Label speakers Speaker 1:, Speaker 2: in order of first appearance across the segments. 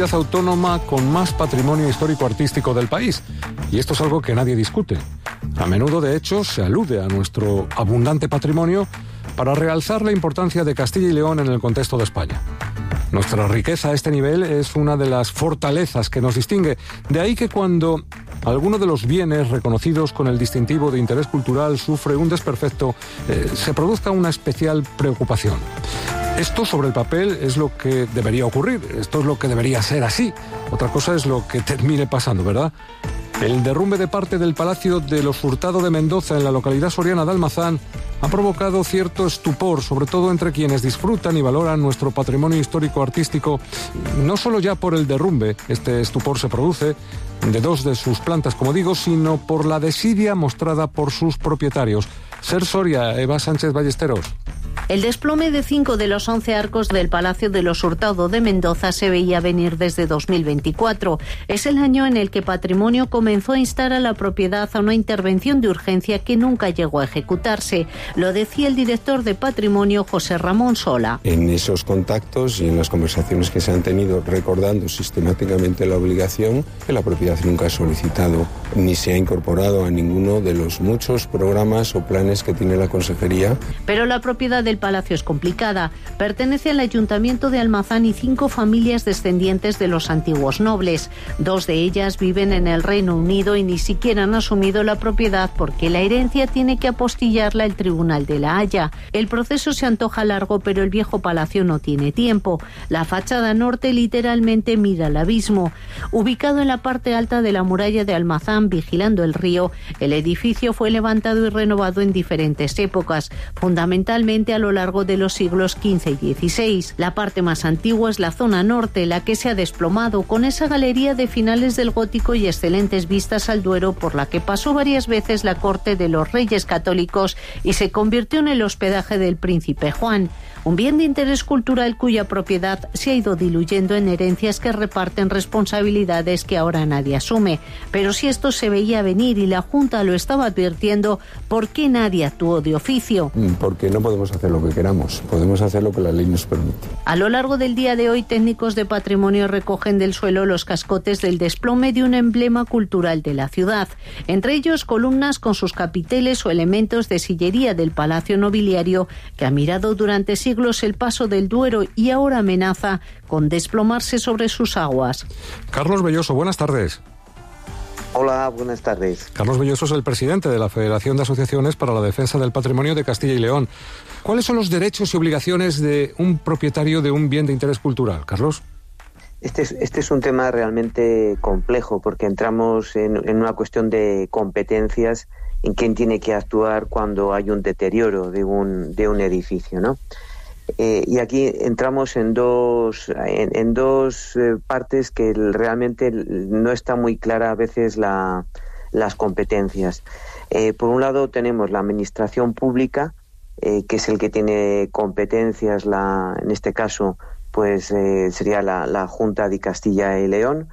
Speaker 1: Autónoma con más patrimonio histórico-artístico del país. Y esto es algo que nadie discute. A menudo, de hecho, se alude a nuestro abundante patrimonio para realzar la importancia de Castilla y León en el contexto de España. Nuestra riqueza a este nivel es una de las fortalezas que nos distingue. De ahí que cuando alguno de los bienes reconocidos con el distintivo de interés cultural sufre un desperfecto, se produzca una especial preocupación. Esto sobre el papel es lo que debería ocurrir, esto es lo que debería ser así. Otra cosa es lo que termine pasando, ¿verdad? El derrumbe de parte del Palacio de los Hurtado de Mendoza en la localidad soriana de Almazán ha provocado cierto estupor, sobre todo entre quienes disfrutan y valoran nuestro patrimonio histórico-artístico. No solo ya por el derrumbe, este estupor se produce de dos de sus plantas, como digo, sino por la desidia mostrada por sus propietarios. Ser Soria, Eva Sánchez Ballesteros.
Speaker 2: El desplome de 5 de los 11 arcos del Palacio de los Hurtado de Mendoza se veía venir desde 2024. Es el año en el que Patrimonio comenzó a instar a la propiedad a una intervención de urgencia que nunca llegó a ejecutarse. Lo decía el director de Patrimonio, José Ramón Sola.
Speaker 3: En esos contactos y en las conversaciones que se han tenido, recordando sistemáticamente la obligación, que la propiedad nunca ha solicitado ni se ha incorporado a ninguno de los muchos programas o planes que tiene la Consejería.
Speaker 2: Pero la propiedad del palacio es complicada. Pertenece al Ayuntamiento de Almazán y 5 familias descendientes de los antiguos nobles. 2 de ellas viven en el Reino Unido y ni siquiera han asumido la propiedad porque la herencia tiene que apostillarla el Tribunal de la Haya. El proceso se antoja largo, pero el viejo palacio no tiene tiempo. La fachada norte literalmente mira al abismo. Ubicado en la parte alta de la muralla de Almazán, vigilando el río, el edificio fue levantado y renovado en diferentes épocas, fundamentalmente a lo largo de los siglos XV y XVI. La parte más antigua es la zona norte, la que se ha desplomado, con esa galería de finales del gótico y excelentes vistas al Duero, por la que pasó varias veces la corte de los Reyes Católicos y se convirtió en el hospedaje del príncipe Juan. Un bien de interés cultural cuya propiedad se ha ido diluyendo en herencias que reparten responsabilidades que ahora nadie asume. Pero si esto se veía venir y la Junta lo estaba advirtiendo, ¿por qué nadie actuó de oficio?
Speaker 3: Porque no podemos hacer lo que queramos, podemos hacer lo que la ley nos permite.
Speaker 2: A lo largo del día de hoy, técnicos de Patrimonio recogen del suelo los cascotes del desplome de un emblema cultural de la ciudad. Entre ellos, columnas con sus capiteles o elementos de sillería del Palacio Nobiliario, que ha mirado durante siglos el paso del Duero y ahora amenaza con desplomarse sobre sus aguas.
Speaker 1: Carlos Belloso, buenas tardes.
Speaker 4: Hola, buenas tardes.
Speaker 1: Carlos Belloso es el presidente de la Federación de Asociaciones para la Defensa del Patrimonio de Castilla y León. ¿Cuáles son los derechos y obligaciones de un propietario de un bien de interés cultural, Carlos?
Speaker 4: Este es un tema realmente complejo porque entramos en una cuestión de competencias en quién tiene que actuar cuando hay un deterioro de un edificio, ¿no? Y aquí entramos en dos partes que realmente no está muy clara a veces las competencias. Por un lado tenemos la administración pública, que es el que tiene competencias, en este caso pues sería la Junta de Castilla y León.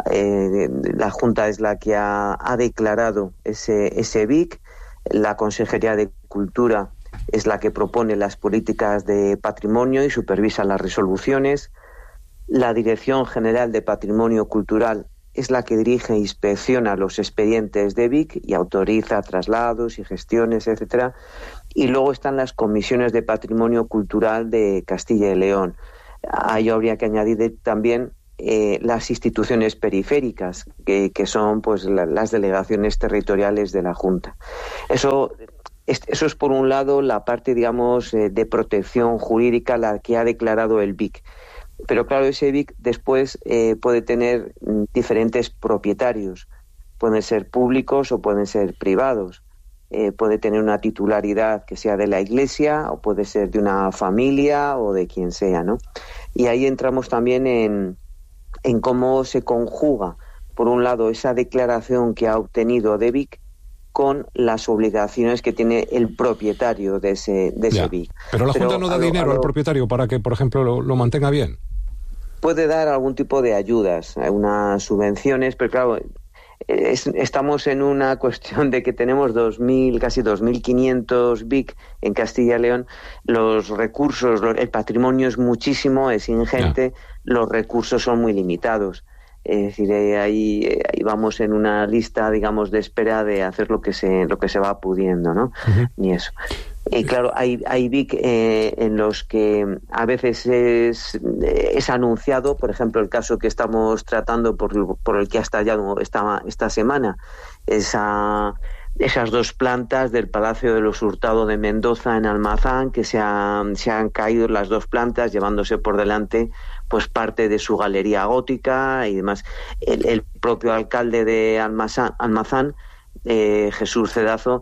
Speaker 4: La Junta es la que ha declarado ese BIC. La Consejería de Cultura es la que propone las políticas de patrimonio y supervisa las resoluciones. La Dirección General de Patrimonio Cultural es la que dirige e inspecciona los expedientes de BIC y autoriza traslados y gestiones, etcétera. Y luego están las comisiones de patrimonio cultural de Castilla y León. A ello habría que añadir también las instituciones periféricas, que son pues las delegaciones territoriales de la Junta. Eso es por un lado la parte, digamos, de protección jurídica, la que ha declarado el BIC. Pero claro, ese BIC después puede tener diferentes propietarios. Pueden ser públicos o pueden ser privados. Puede tener una titularidad que sea de la Iglesia o puede ser de una familia o de quien sea, ¿no? Y ahí entramos también en cómo se conjuga, por un lado, esa declaración que ha obtenido de BIC con las obligaciones que tiene el propietario de ese BIC.
Speaker 1: Pero la Junta no da dinero al propietario para que, por ejemplo, lo mantenga bien.
Speaker 4: Puede dar algún tipo de ayudas, unas subvenciones, pero claro, estamos en una cuestión de que tenemos casi 2.500 BIC en Castilla y León. Los recursos, el patrimonio es muchísimo, es ingente, los recursos son muy limitados. Es decir, ahí vamos en una lista, digamos, de espera de hacer lo que se va pudiendo, ¿no? Y eso. Y claro, hay BIC en los que a veces es anunciado, por ejemplo, el caso que estamos tratando por el que ha estallado esta semana, esas 2 plantas del Palacio de los Hurtado de Mendoza en Almazán, que se han caído las 2 plantas, llevándose por delante pues parte de su galería gótica y demás. El propio alcalde de Almazán, Jesús Cedazo,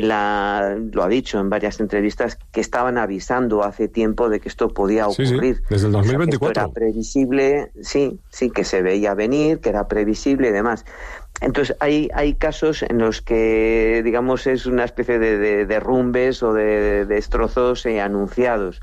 Speaker 4: lo ha dicho en varias entrevistas, que estaban avisando hace tiempo de que esto podía ocurrir.
Speaker 1: Sí, desde el 2024.
Speaker 4: O sea, esto era previsible, sí, que se veía venir, que era previsible y demás. Entonces hay casos en los que, digamos, es una especie de derrumbes o de destrozos anunciados.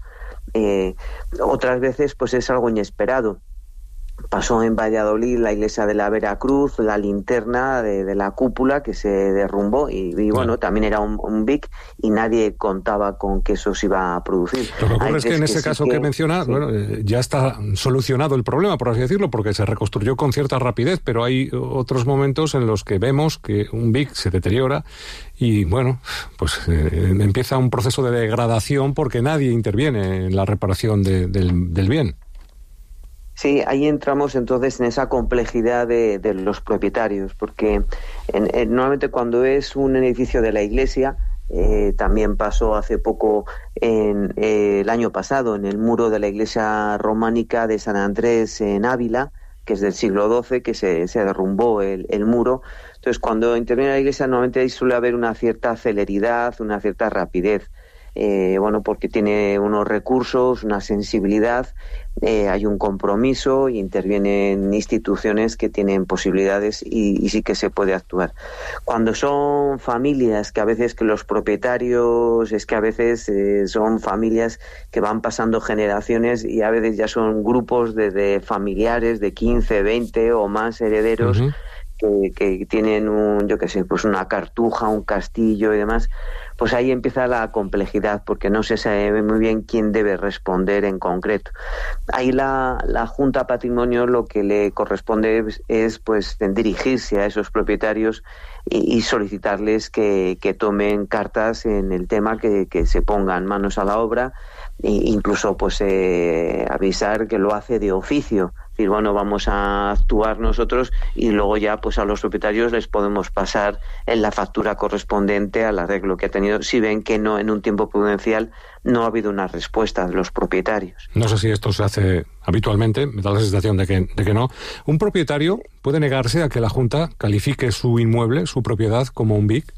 Speaker 4: Otras veces pues es algo inesperado. Pasó en Valladolid la iglesia de la Veracruz, la linterna de la cúpula que se derrumbó y bueno, también era un BIC y nadie contaba con que eso se iba a producir.
Speaker 1: Lo que ocurre es que en ese caso que menciona, bueno, ya está solucionado el problema, por así decirlo, porque se reconstruyó con cierta rapidez, pero hay otros momentos en los que vemos que un BIC se deteriora y bueno, pues empieza un proceso de degradación porque nadie interviene en la reparación del bien.
Speaker 4: Sí, ahí entramos entonces en esa complejidad de los propietarios, porque normalmente cuando es un edificio de la iglesia, también pasó hace poco, el año pasado, en el muro de la iglesia románica de San Andrés en Ávila, que es del siglo XII, que se derrumbó el muro. Entonces, cuando interviene la iglesia, normalmente ahí suele haber una cierta celeridad, una cierta rapidez. Bueno, porque tiene unos recursos, una sensibilidad, hay un compromiso y intervienen instituciones que tienen posibilidades y sí que se puede actuar. Cuando son familias, que a veces que los propietarios, a veces son familias que van pasando generaciones y a veces ya son grupos de familiares de 15, 20 o más herederos. Que tienen una cartuja, un castillo y demás, pues ahí empieza la complejidad, porque no se sabe muy bien quién debe responder en concreto. Ahí la Junta Patrimonio lo que le corresponde es pues dirigirse a esos propietarios y solicitarles que tomen cartas en el tema, que se pongan manos a la obra e incluso pues avisar que lo hace de oficio. Es decir, bueno, vamos a actuar nosotros y luego ya pues a los propietarios les podemos pasar en la factura correspondiente al arreglo que ha tenido, si ven que no, en un tiempo prudencial no ha habido una respuesta de los propietarios.
Speaker 1: No sé si esto se hace habitualmente, me da la sensación de que no. ¿Un propietario puede negarse a que la Junta califique su inmueble, su propiedad, como un BIC?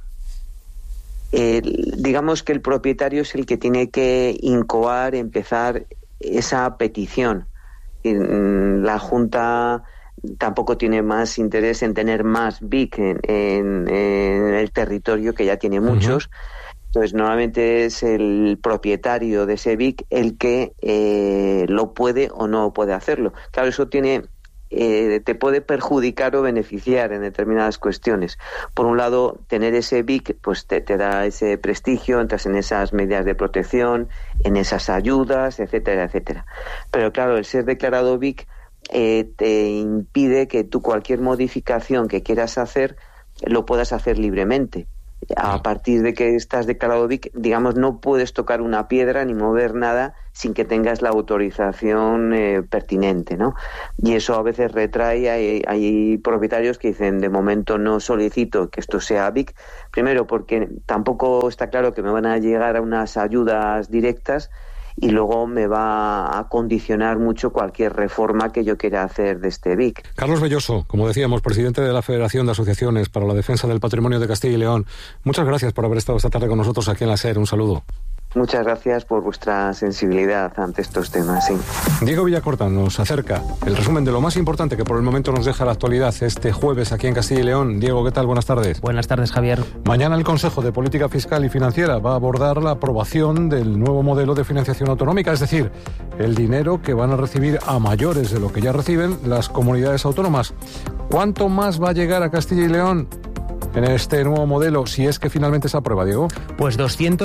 Speaker 4: Digamos que el propietario es el que tiene que empezar esa petición. La Junta tampoco tiene más interés en tener más BIC en el territorio, que ya tiene muchos. Entonces, normalmente es el propietario de ese BIC el que lo puede o no puede hacerlo. Claro, eso te puede perjudicar o beneficiar en determinadas cuestiones. Por un lado, tener ese BIC pues te da ese prestigio, entras en esas medidas de protección, en esas ayudas, etcétera, etcétera. Pero claro, el ser declarado BIC te impide que tú cualquier modificación que quieras hacer lo puedas hacer libremente. A partir de que estás declarado BIC, digamos, no puedes tocar una piedra ni mover nada sin que tengas la autorización pertinente, ¿no? Y eso a veces retrae, hay propietarios que dicen, de momento no solicito que esto sea BIC, primero porque tampoco está claro que me van a llegar a unas ayudas directas, y luego me va a condicionar mucho cualquier reforma que yo quiera hacer de este BIC.
Speaker 1: Carlos Belloso, como decíamos, presidente de la Federación de Asociaciones para la Defensa del Patrimonio de Castilla y León, muchas gracias por haber estado esta tarde con nosotros aquí en la SER. Un saludo.
Speaker 4: Muchas gracias por vuestra sensibilidad ante estos temas, sí.
Speaker 1: Diego Villacorta nos acerca el resumen de lo más importante que por el momento nos deja la actualidad este jueves aquí en Castilla y León. Diego, ¿qué tal? Buenas tardes.
Speaker 5: Buenas tardes, Javier.
Speaker 1: Mañana el Consejo de Política Fiscal y Financiera va a abordar la aprobación del nuevo modelo de financiación autonómica, es decir, el dinero que van a recibir a mayores de lo que ya reciben las comunidades autónomas. ¿Cuánto más va a llegar a Castilla y León en este nuevo modelo, si es que finalmente se aprueba, Diego?
Speaker 5: Pues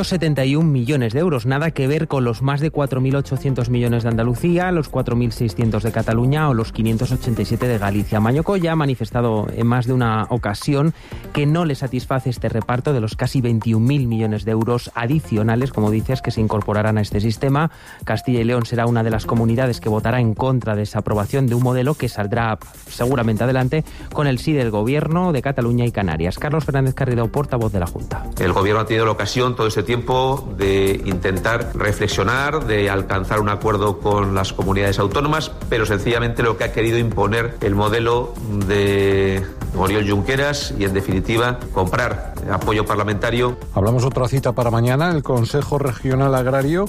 Speaker 5: 271 millones de euros, nada que ver con los más de 4.800 millones de Andalucía, los 4.600 de Cataluña o los 587 de Galicia. Mañoco ya ha manifestado en más de una ocasión que no le satisface este reparto de los casi 21.000 millones de euros adicionales, como dices, que se incorporarán a este sistema. Castilla y León será una de las comunidades que votará en contra de esa aprobación de un modelo que saldrá seguramente adelante con el sí del Gobierno de Cataluña y Canarias. Carlos Fernández Carrido, portavoz de la Junta.
Speaker 6: El Gobierno ha tenido la ocasión todo este tiempo de intentar reflexionar, de alcanzar un acuerdo con las comunidades autónomas, pero sencillamente lo que ha querido imponer el modelo de Oriol Junqueras y, en definitiva, comprar apoyo parlamentario.
Speaker 1: Hablamos otra cita para mañana. El Consejo Regional Agrario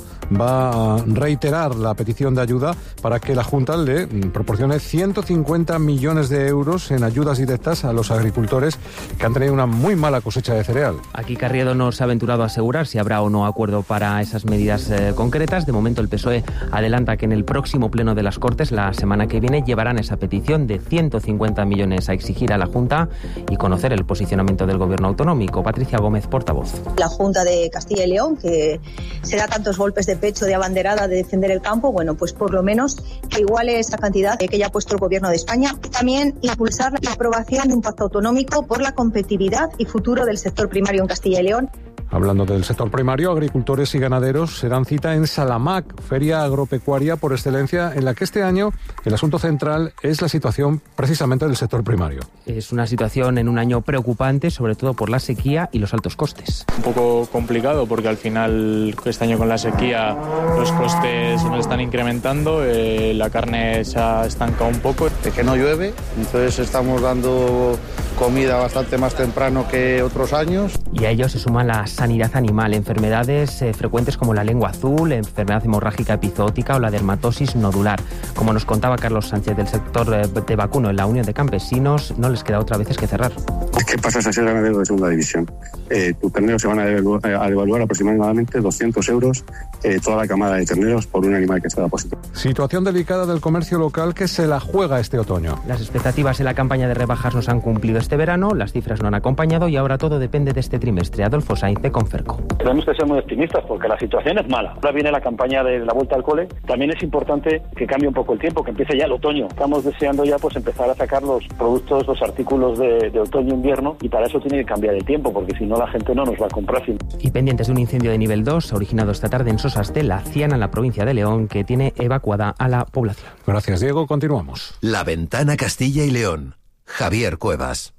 Speaker 1: va a reiterar la petición de ayuda para que la Junta le proporcione 150 millones de euros en ayudas directas a los agricultores que han tenido una muy mala cosecha de cereal.
Speaker 5: Aquí Carriedo no se ha aventurado a asegurar si habrá o no acuerdo para esas medidas concretas. De momento el PSOE adelanta que en el próximo pleno de las Cortes, la semana que viene, llevarán esa petición de 150 millones a exigir a la Junta y conocer el posicionamiento del Gobierno autonómico. Patricia Gómez, portavoz.
Speaker 7: La Junta de Castilla y León, que se da tantos golpes de pecho de abanderada de defender el campo, bueno, pues por lo menos que iguale esa cantidad que ya ha puesto el Gobierno de España. También impulsar la aprobación de un pacto autonómico por la competitividad y futuro del sector primario en Castilla y León.
Speaker 1: Hablando del sector primario, agricultores y ganaderos se dan cita en Salamac, feria agropecuaria por excelencia, en la que este año el asunto central es la situación precisamente del sector primario.
Speaker 5: Es una situación en un año preocupante, sobre todo por la sequía y los altos costes.
Speaker 8: Un poco complicado porque al final este año con la sequía los costes se nos están incrementando, la carne se ha estancado un poco.
Speaker 9: Es que no llueve, entonces estamos dando comida bastante más temprano que otros años.
Speaker 5: Y a ello se suma la sanidad animal, enfermedades frecuentes como la lengua azul, enfermedad hemorrágica epizootica o la dermatosis nodular. Como nos contaba Carlos Sánchez del sector de vacuno en la Unión de Campesinos, no les queda otra vez que cerrar.
Speaker 10: Es que pasas a ser ganadero de segunda división. Tus terneros se van a devaluar aproximadamente 200 euros toda la camada de terneros por un animal que está positivo.
Speaker 1: Situación delicada del comercio local que se la juega este otoño.
Speaker 5: Las expectativas en la campaña de rebajas no se han cumplido este verano, las cifras no han acompañado y ahora todo depende de este trimestre. Adolfo Sainz, de Conferco.
Speaker 11: Tenemos que ser muy optimistas porque la situación es mala. Ahora viene la campaña de la vuelta al cole. También es importante que cambie un poco el tiempo, que empiece ya el otoño. Estamos deseando ya pues empezar a sacar los productos, los artículos de otoño-invierno, y para eso tiene que cambiar el tiempo, porque si no la gente no nos va a comprar.
Speaker 5: Y pendientes de un incendio de nivel 2 originado esta tarde en Sosas de la Ciana, en la provincia de León, que tiene evacuada a la población.
Speaker 1: Gracias, Diego. Continuamos.
Speaker 12: La Ventana Castilla y León. Javier Cuevas.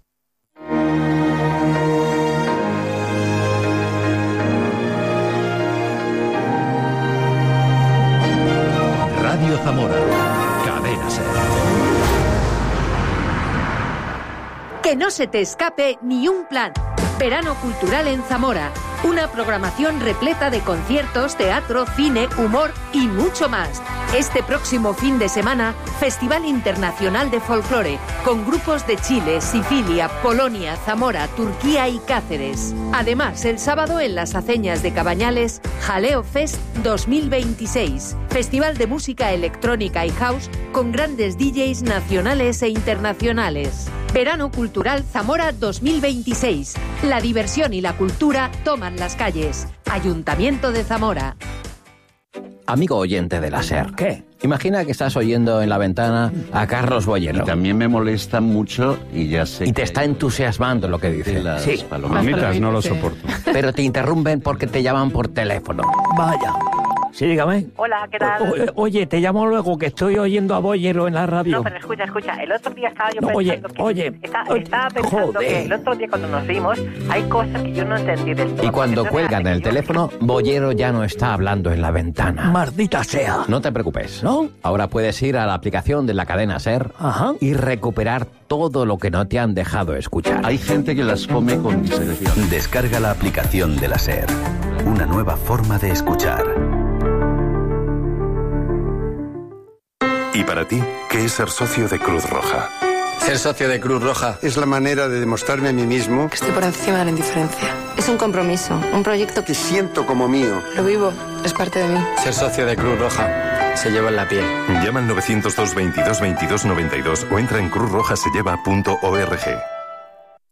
Speaker 12: Radio Zamora. Cadena SER.
Speaker 13: Que no se te escape ni un plan. Verano Cultural en Zamora. Una programación repleta de conciertos, teatro, cine, humor y mucho más. Este próximo fin de semana, Festival Internacional de Folclore, con grupos de Chile, Sicilia, Polonia, Zamora, Turquía y Cáceres. Además, el sábado en las Aceñas de Cabañales, Jaleo Fest 2026. Festival de música electrónica y house con grandes DJs nacionales e internacionales. Verano Cultural Zamora 2026. La diversión y la cultura toman las calles. Ayuntamiento de Zamora.
Speaker 14: Amigo oyente de la SER. ¿Qué? Imagina que estás oyendo en la ventana a Carlos Bollero.
Speaker 15: Y también me molesta mucho y ya sé.
Speaker 14: Y te está entusiasmando lo que dice.
Speaker 15: Sí. Palomitas no lo soporto.
Speaker 14: Pero te interrumpen porque te llaman por teléfono. Vaya. Sí, dígame.
Speaker 16: Hola, ¿qué tal?
Speaker 14: Oye, te llamo luego, que estoy oyendo a Bollero en la radio.
Speaker 16: No, pero escucha. El otro día estaba yo pensando estaba pensando que el otro día cuando nos vimos hay cosas que yo no entendí del todo.
Speaker 14: Y cuando cuelgan el teléfono, Bollero ya no está hablando en la ventana. ¡Maldita sea! No te preocupes. ¿No? Ahora puedes ir a la aplicación de la cadena SER y recuperar todo lo que no te han dejado escuchar.
Speaker 15: Hay gente que las come con disección.
Speaker 12: Descarga la aplicación de la SER. Una nueva forma de escuchar. ¿Y para ti, qué es ser socio de Cruz Roja?
Speaker 17: Ser socio de Cruz Roja es la manera de demostrarme a mí mismo
Speaker 18: que estoy por encima de la indiferencia. Es un compromiso, un proyecto
Speaker 17: que siento como mío.
Speaker 18: Lo vivo, es parte de mí.
Speaker 17: Ser socio de Cruz Roja
Speaker 19: se lleva en la piel.
Speaker 12: Llama al 902 22 22 92 o entra en cruzrojaselleva.org.